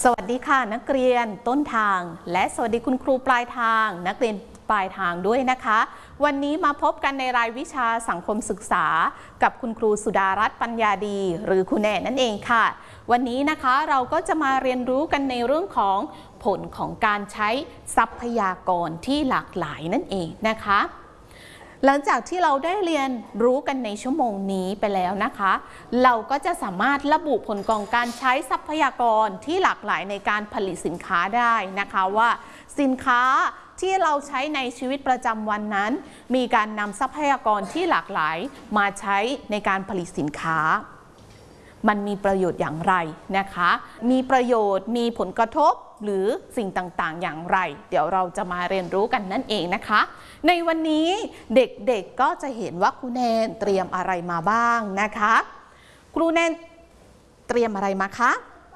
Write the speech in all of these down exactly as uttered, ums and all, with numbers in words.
สวัสดีค่ะนักเรียนต้นทางและสวัสดีคุณครูปลายทางนักเรียนปลายทางด้วยนะคะวันนี้มาพบกันในรายวิชาสังคมศึกษากับคุณครูสุดารัตน์ปัญญาดีหรือครูแนนนั่นเองค่ะวันนี้นะคะเราก็จะมาเรียนรู้กันในเรื่องของผลของการใช้ทรัพยากรที่หลากหลายนั่นเองนะคะหลังจากที่เราได้เรียนรู้กันในชั่วโมงนี้ไปแล้วนะคะเราก็จะสามารถระบุผลของการใช้ทรัพยากรที่หลากหลายในการผลิตสินค้าได้นะคะว่าสินค้าที่เราใช้ในชีวิตประจำวันนั้นมีการนำทรัพยากรที่หลากหลายมาใช้ในการผลิตสินค้ามันมีประโยชน์อย่างไรนะคะมีประโยชน์มีผลกระทบหรือสิ่งต่างๆอย่างไรเดี๋ยวเราจะมาเรียนรู้กันนั่นเองนะคะในวันนี้เด็กๆ ก็จะเห็นว่าครูแนนเตรียมอะไรมาบ้างนะคะครูแนนเตรียมอะไรมาคะ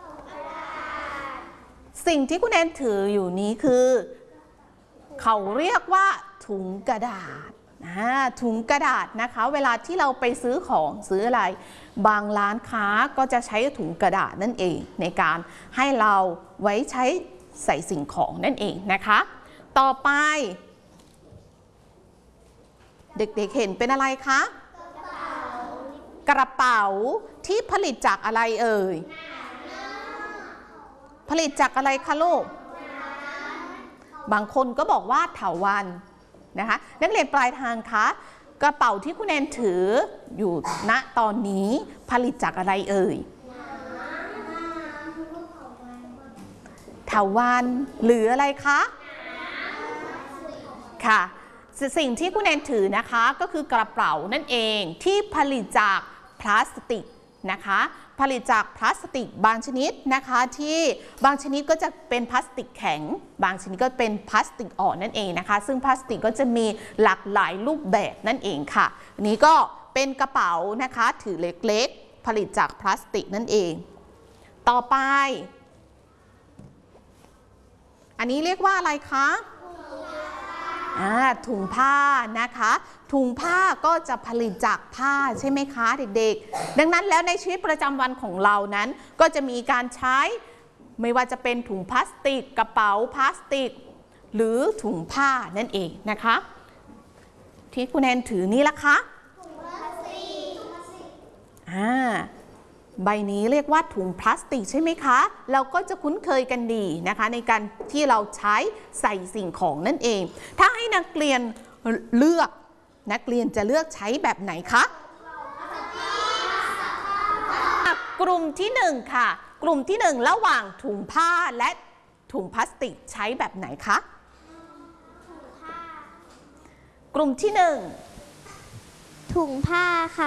สิ่งที่ครูแนนถืออยู่นี้คือเขาเรียกว่าถุงกระดาษถุงกระดาษนะคะเวลาที่เราไปซื้อของซื้ออะไรบางร้านค้าก็จะใช้ถุงกระดาษนั่นเองในการให้เราไว้ใช้ใส่สิ่งของนั่นเองนะคะต่อไปเด็กๆเห็นเป็นอะไรคะกระเป๋าที่ผลิตจากอะไรเอ่ยผลิตจากอะไรคะลูกบางคนก็บอกว่าเถาวัลย์นะคะนักเรียนปลายทางคะกระเป๋าที่คุณแนนถืออยู่ณตอนนี้ผลิตจากอะไรเอ่ยเถาวัลย์หรืออะไรคะค่ะสิ่งที่คุณแนนถือนะคะก็คือกระเป๋านั่นเองที่ผลิตจากพลาสติกนะคะผลิตจากพลาสติกบางชนิดนะคะที่บางชนิดก็จะเป็นพลาสติกแข็งบางชนิดก็เป็นพลาสติกอ่อนนั่นเองนะคะซึ่งพลาสติกก็จะมีหลากหลายรูปแบบนั่นเองค่ะอันนี้ก็เป็นกระเป๋านะคะถือเล็กๆผลิตจากพลาสติกนั่นเองต่อไปอันนี้เรียกว่าอะไรคะถุงผ้านะคะถุงผ้าก็จะผลิตจากผ้าใช่ไหมคะเด็กๆดังนั้นแล้วในชีวิตประจำวันของเรานั้นก็จะมีการใช้ไม่ว่าจะเป็นถุงพลาสติกกระเป๋าพลาสติกหรือถุงผ้านั่นเองนะคะที่คุณแอนถือนี่ละคะถุงพลาสติกอ่าใบนี้เรียกว่าถุงพลาสติกใช่ไหมคะเราก็จะคุ้นเคยกันดีนะคะในการที่เราใช้ใส่สิ่งของนั่นเองถ้าให้นักเรียนเลือกนักเรียนจะเลือกใช้แบบไหนคะกลุ่มที่หนึ่งค่ะกลุ่มที่หนึ่งระหว่างถุงผ้าและถุงพลาสติกใช้แบบไหนคะกลุ่มที่หนึ่งถุงผ้าค่ะ